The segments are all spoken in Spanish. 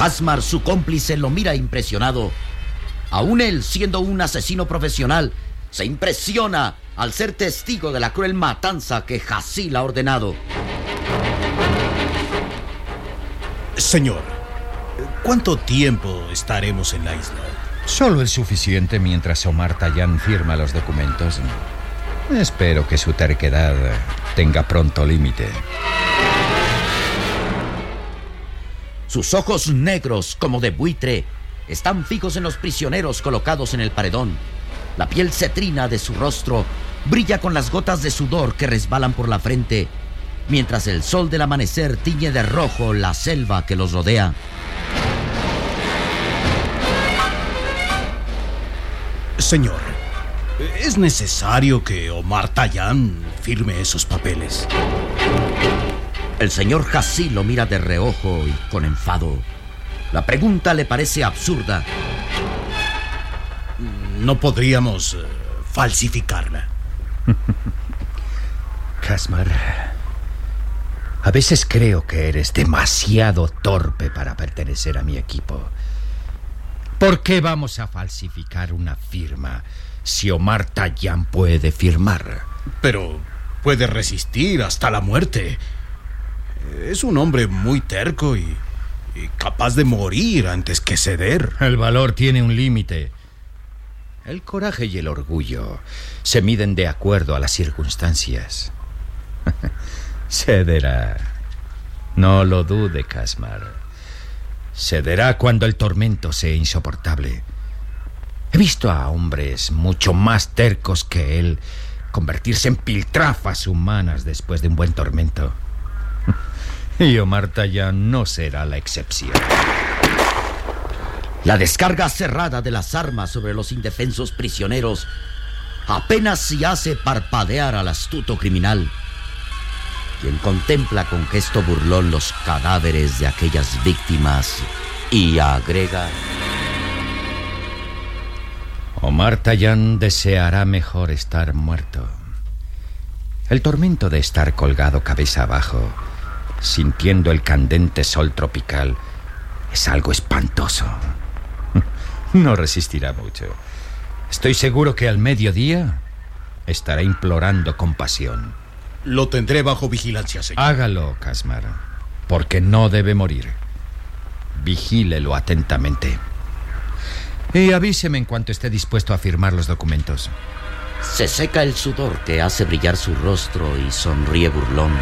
Hasmar, su cómplice, lo mira impresionado. Aún él, siendo un asesino profesional, se impresiona al ser testigo de la cruel matanza que Hasil ha ordenado. Señor, ¿cuánto tiempo estaremos en la isla? Solo el suficiente mientras Omar Tallán firma los documentos. Espero que su terquedad tenga pronto límite. Sus ojos negros como de buitre están fijos en los prisioneros colocados en el paredón. La piel cetrina de su rostro brilla con las gotas de sudor que resbalan por la frente, mientras el sol del amanecer tiñe de rojo la selva que los rodea. Señor, ¿es necesario que Omar Tallán firme esos papeles? El señor Hasil lo mira de reojo y con enfado. La pregunta le parece absurda. ¿No podríamos falsificarla? Hasmar, a veces creo que eres demasiado torpe para pertenecer a mi equipo. ¿Por qué vamos a falsificar una firma si Omar Tallán puede firmar? Pero puede resistir hasta la muerte. Es un hombre muy terco y capaz de morir antes que ceder. El valor tiene un límite. El coraje y el orgullo se miden de acuerdo a las circunstancias. Cederá. No lo dude, Hasmar. Cederá cuando el tormento sea insoportable. He visto a hombres mucho más tercos que él convertirse en piltrafas humanas después de un buen tormento. Y Omar Tallán no será la excepción. La descarga cerrada de las armas sobre los indefensos prisioneros apenas si hace parpadear al astuto criminal, quien contempla con gesto burlón los cadáveres de aquellas víctimas y agrega: Omar Tallán deseará mejor estar muerto. El tormento de estar colgado cabeza abajo, sintiendo el candente sol tropical, es algo espantoso. No resistirá mucho. Estoy seguro que al mediodía estará implorando compasión. Lo tendré bajo vigilancia, señor. Hágalo, Hasmar, porque no debe morir. Vigílelo atentamente. Y avíseme en cuanto esté dispuesto a firmar los documentos. Se seca el sudor que hace brillar su rostro y sonríe burlón.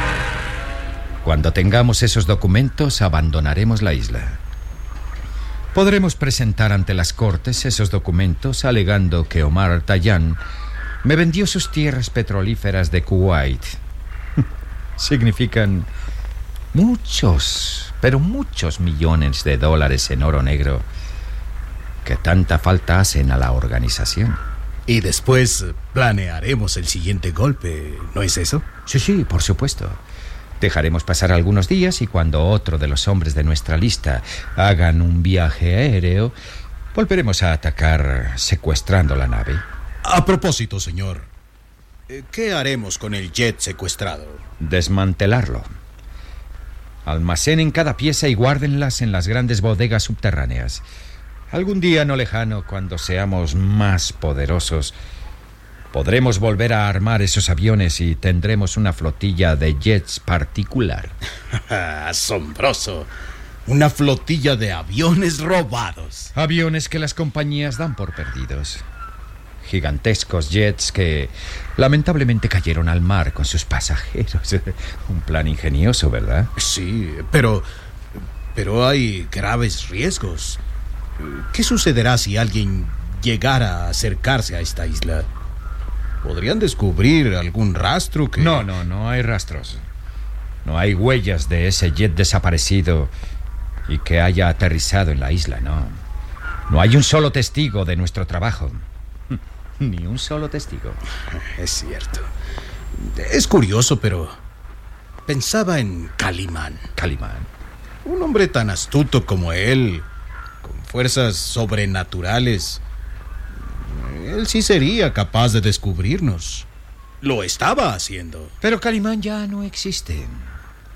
Cuando tengamos esos documentos, abandonaremos la isla. Podremos presentar ante las cortes esos documentos alegando que Omar Tallán me vendió sus tierras petrolíferas de Kuwait. Significan muchos, pero muchos millones de dólares en oro negro que tanta falta hacen a la organización. Y después planearemos el siguiente golpe, ¿no es eso? Sí, por supuesto. Dejaremos pasar algunos días y cuando otro de los hombres de nuestra lista hagan un viaje aéreo, volveremos a atacar secuestrando la nave. A propósito, señor, ¿qué haremos con el jet secuestrado? Desmantelarlo. Almacenen cada pieza y guárdenlas en las grandes bodegas subterráneas. Algún día no lejano, cuando seamos más poderosos, podremos volver a armar esos aviones y tendremos una flotilla de jets particular. ¡Asombroso! Una flotilla de aviones robados. Aviones que las compañías dan por perdidos. Gigantescos jets que lamentablemente cayeron al mar con sus pasajeros. Un plan ingenioso, ¿verdad? Sí, pero hay graves riesgos. ¿Qué sucederá si alguien llegara a acercarse a esta isla? ¿Podrían descubrir algún rastro que...? No hay rastros. No hay huellas de ese jet desaparecido y que haya aterrizado en la isla, no. No hay un solo testigo de nuestro trabajo. Ni un solo testigo. Es cierto. Es curioso, pero pensaba en Calimán. Calimán. Un hombre tan astuto como él, con fuerzas sobrenaturales. Él sí sería capaz de descubrirnos. Lo estaba haciendo. Pero Calimán ya no existe.